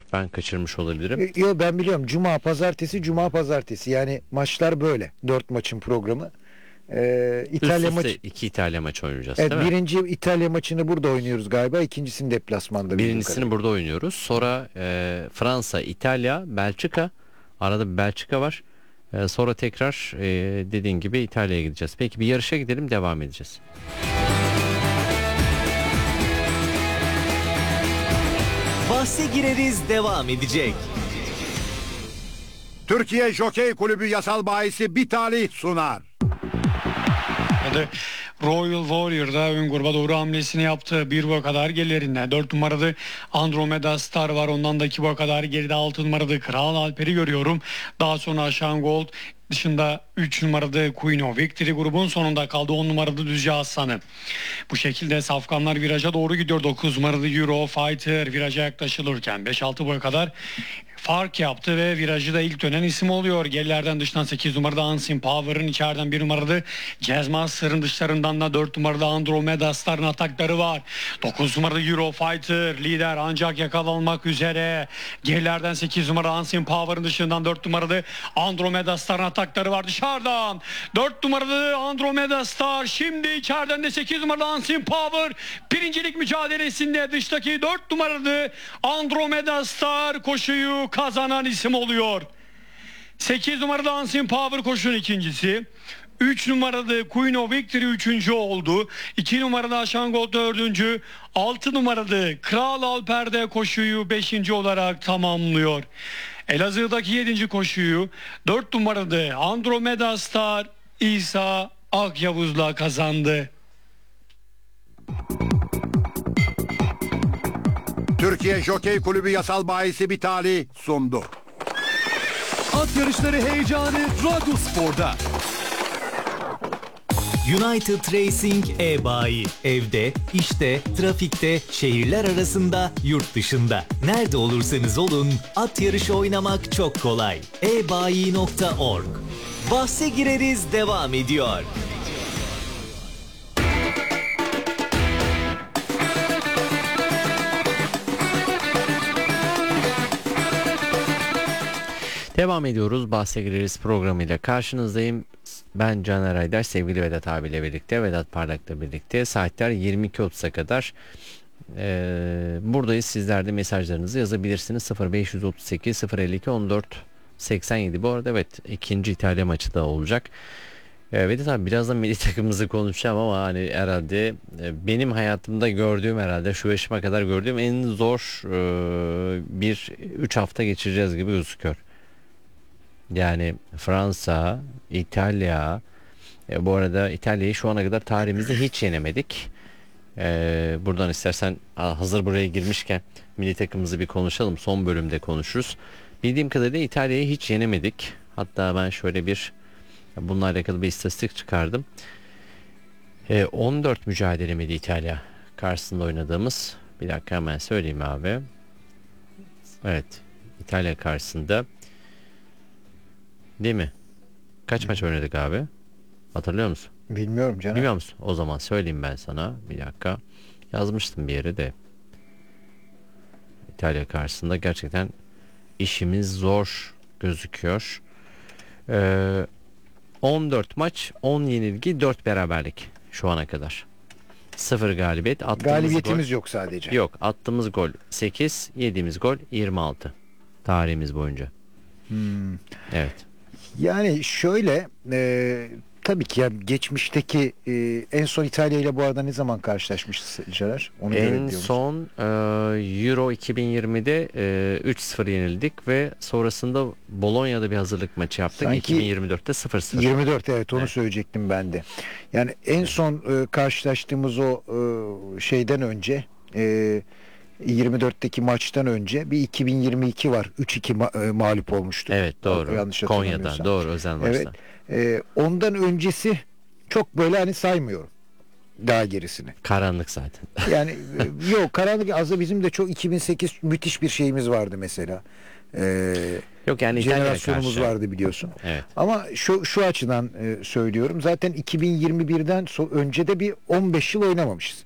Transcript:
Ben kaçırmış olabilirim. Yok, ben biliyorum. Cuma, pazartesi, cuma, pazartesi. Yani maçlar böyle. 4 maçın programı. İtalya Üst üste maçı. 2 İtalya maçı oynayacağız, Evet, değil mi? birinci İtalya maçını burada oynuyoruz galiba. İkincisini deplasmanda bildiğim Birincisini kadarıyla. burada oynuyoruz. Sonra Fransa, İtalya, Belçika. Arada bir Belçika var. Sonra tekrar dediğin gibi İtalya'ya gideceğiz. Peki bir yarışa gidelim, devam edeceğiz. Bahse gireriz devam edecek. Türkiye Jokey Kulübü yasal bahisi bir talih sunar. Royal Warrior'da ön gruba doğru hamlesini yaptı. Bir boy kadar gerilerinde. 4 numaralı Andromeda Star var. Ondan da 2 boy kadar geride 6 numaralı Kral Alper'i görüyorum. Daha sonra Aşan Gold dışında 3 numaralı Queen of Victory grubun sonunda kaldı. 10 numaralı Düzce Aslanı. Bu şekilde safkanlar viraja doğru gidiyor. 9 numaralı Euro Fighter viraja yaklaşılırken 5-6 boy kadar fark yaptı ve virajı da ilk dönen isim oluyor. Gerilerden dıştan 8 numaralı Unseen Power'ın, içeriden 1 numaralı Jazz Master'ın, dışlarından da 4 numaralı Andromeda Star'ın atakları var. 9 numaralı Euro Fighter lider ancak yakalanmak üzere. Gerilerden 8 numaralı Unseen Power'ın, dışından 4 numaralı Andromeda Star'ın atakları var dışarıdan. 4 numaralı Andromeda Star, şimdi içeriden de 8 numaralı Unseen Power birincilik mücadelesinde. Dıştaki 4 numaralı Andromeda Star koşuyu kazanan isim oluyor. 8 numaralı Unseen Power koşunun ikincisi. 3 numaralı Queen of Victory 3. oldu. 2 numaralı Aşan Gold 4. 6 numaralı Kral Alper de koşuyu 5. olarak tamamlıyor. Elazığ'daki 7. koşuyu 4 numaralı Andromeda Star İsa Akyavuz'la kazandı. Türkiye Jokey Kulübü yasal bahisi bir talih sundu. At yarışları heyecanı Radyospor'da. United Racing e-bayi. Evde, işte, trafikte, şehirler arasında, yurt dışında. Nerede olursanız olun, at yarışı oynamak çok kolay. ebayi.org. Bahse gireriz devam ediyor. Devam ediyoruz. Bahse gireriz programıyla karşınızdayım. Ben Caner Aydar, sevgili Vedat abiyle birlikte, Vedat Parlak'la birlikte. Saatler 22.30'a kadar buradayız. Sizler de mesajlarınızı yazabilirsiniz. 0538 052 14 87. Bu arada evet, ikinci İtalya maçı da olacak. Vedat abi, birazdan milli takımımızı konuşacağım ama hani herhalde benim hayatımda gördüğüm, herhalde şu yaşıma kadar gördüğüm en zor 3 hafta geçireceğiz gibi gözüküyor. Yani Fransa, İtalya, bu arada İtalya'yı şu ana kadar tarihimizde hiç yenemedik. Buradan istersen hazır buraya girmişken milli takımımızı bir konuşalım. Son bölümde konuşuruz. Bildiğim kadarıyla İtalya'yı hiç yenemedik. Hatta ben şöyle bununla alakalı bir istatistik çıkardım. 14 mücadele miydi İtalya karşısında oynadığımız? Bir dakika hemen söyleyeyim abi. Evet, İtalya karşısında. Değil mi? Kaç maç oynadık abi? Hatırlıyor musun? Bilmiyorum canım. Bilmiyor musun? O zaman söyleyeyim ben sana. Bir dakika. Yazmıştım bir yere de. İtalya karşısında gerçekten işimiz zor gözüküyor. 14 maç, 10 yenilgi, 4 beraberlik şu ana kadar. 0 galibiyet. Galibiyetimiz yok sadece. Yok. Attığımız gol 8, yediğimiz gol 26. Tarihimiz boyunca. Evet. Yani şöyle tabii ki ya, geçmişteki en son İtalya ile bu arada ne zaman karşılaşmışız Caner? Onu En görebiliyor musun? son Euro 2020'de 3-0 yenildik ve sonrasında Bolonya'da bir hazırlık maçı yaptık. Sanki 2024'te 0-0. 24, evet, onu Evet. söyleyecektim ben de. Yani en son karşılaştığımız o şeyden önce 24'teki maçtan önce bir 2022 var. 3-2 mağlup olmuştu. Evet, doğru. Yanlış Konya'da, hatırlamıyorsam. doğru, özel maçta. Evet. Ondan öncesi çok böyle hani saymıyorum. Daha gerisini. Karanlık zaten. Yani yok, karanlık az da bizim de çok 2008 müthiş bir şeyimiz vardı mesela. Yok yani İtalya'ya Jenerasyonumuz karşı. vardı biliyorsun. Evet. Ama şu açıdan söylüyorum. Zaten 2021'den önce de bir 15 yıl oynamamışız.